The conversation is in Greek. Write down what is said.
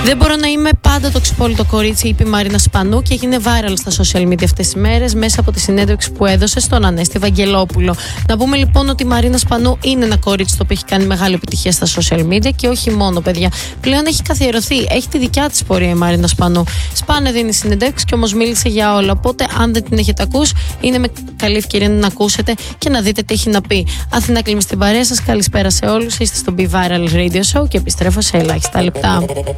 Δεν μπορώ να είμαι πάντα το ξυπόλυτο κορίτσι, είπε η Μαρίνα Σπανού και έγινε viral στα social media αυτές τις μέρες μέσα από τη συνέντευξη που έδωσε στον Ανέστη Βαγγελόπουλο. Να πούμε λοιπόν ότι η Μαρίνα Σπανού είναι ένα κορίτσι το οποίο έχει κάνει μεγάλη επιτυχία στα social media και όχι μόνο, παιδιά. Πλέον έχει καθιερωθεί, έχει τη δικιά της πορεία η Μαρίνα Σπανού. Σπάνια δίνει συνεντεύξεις και όμως μίλησε για όλα. Οπότε, αν δεν την έχετε ακούσει, είναι με καλή ευκαιρία να την ακούσετε και να δείτε τι έχει να πει. Αθηνά Κλίμη στην παρέα σας. Καλησπέρα σε όλους. Είστε στο Be Viral Radio Show και επιστρέφω σε ελάχιστα λεπτά.